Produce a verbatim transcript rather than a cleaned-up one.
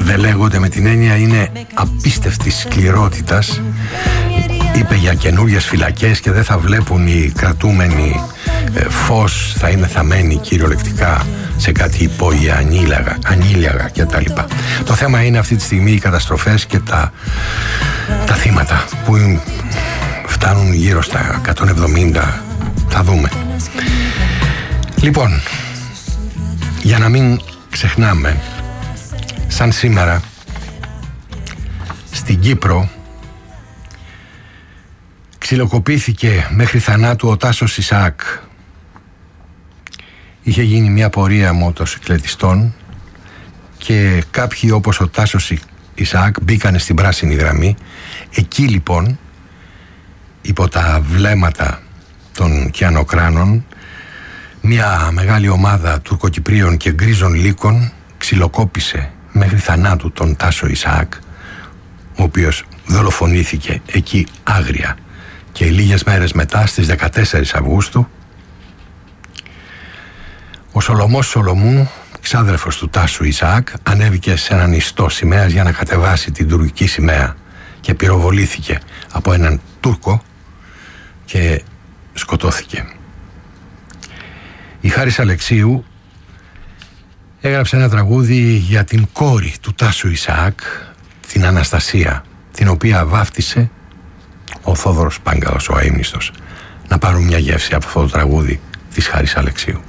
δεν λέγονται με την έννοια είναι απίστευτης σκληρότητας. Είπε για καινούριες φυλακές και δεν θα βλέπουν οι κρατούμενοι ε, φως, θα είναι θαμμένοι κυριολεκτικά σε κάτι υπόγεια ανήλιαγα, ανήλιαγα κτλ. Το θέμα είναι αυτή τη στιγμή οι καταστροφές και τα, τα θύματα που φτάνουν γύρω στα εκατόν εβδομήντα. Θα δούμε. Λοιπόν, για να μην ξεχνάμε, σαν σήμερα στην Κύπρο ξυλοκοπήθηκε μέχρι θανάτου ο Τάσος Ισαάκ. Είχε γίνει μια πορεία μοτοσυκλετιστών και κάποιοι όπως ο Τάσος Ισαάκ μπήκανε στην πράσινη γραμμή. Εκεί λοιπόν, υπό τα βλέμματα των κιανοκράνων, μια μεγάλη ομάδα τουρκοκυπρίων και γκρίζων λύκων ξυλοκόπησε μέχρι θανάτου τον Τάσο Ισαάκ, ο οποίος δολοφονήθηκε εκεί άγρια. Και λίγες μέρες μετά, στις δεκατέσσερις Αυγούστου, ο Σολομός Σολομού, ξάδερφος του Τάσου Ισαάκ, ανέβηκε σε έναν ιστό σημαίας για να κατεβάσει την τουρκική σημαία και πυροβολήθηκε από έναν Τούρκο και σκοτώθηκε. Η Χάρης Αλεξίου έγραψε ένα τραγούδι για την κόρη του Τάσου Ισαάκ, την Αναστασία, την οποία βάφτισε ο Θόδωρος Πάγκαλος, ο αείμνηστος. Να πάρουμε μια γεύση από αυτό το τραγούδι της Χάρης Αλεξίου.